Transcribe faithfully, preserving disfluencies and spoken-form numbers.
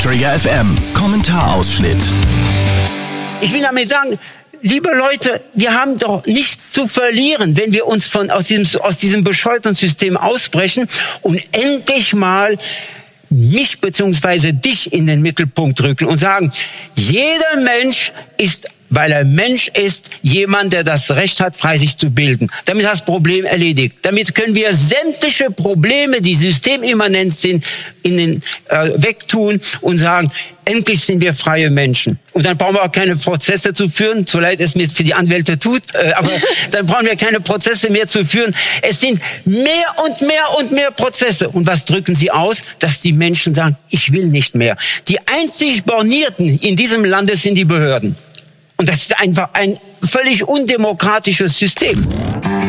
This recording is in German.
Trigger F M, Kommentarausschnitt. Ich will damit sagen, liebe Leute, wir haben doch nichts zu verlieren, wenn wir uns von aus diesem, aus diesem bescheuerten System ausbrechen und endlich mal mich bzw. dich in den Mittelpunkt rücken und sagen, jeder Mensch ist, weil er Mensch ist, jemand, der das Recht hat, frei sich zu bilden. Damit ist das Problem erledigt. Damit können wir sämtliche Probleme, die systemimmanent sind, in den, äh, wegtun und sagen, endlich sind wir freie Menschen. Und dann brauchen wir auch keine Prozesse zu führen, so leid es mir für die Anwälte tut, äh, aber dann brauchen wir keine Prozesse mehr zu führen. Es sind mehr und mehr und mehr Prozesse. Und was drücken sie aus? Dass die Menschen sagen, ich will nicht mehr. Die einzig Bornierten in diesem Lande sind die Behörden. Und das ist einfach ein völlig undemokratisches System.